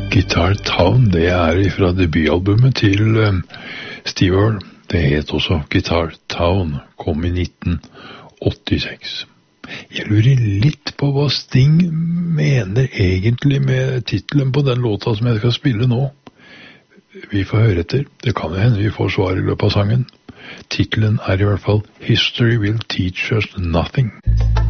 Guitar Town, det fra debutalbumet til Steve Earle. Det het også Guitar Town, kom i 1986. Jeg lurer litt på hva Sting mener egentlig med titlen på den låta som jeg skal spille nå. Vi får høre etter. Det kan jo hende vi får svar i løpet av sangen. Titlen i hvert fall History Will Teach Us Nothing.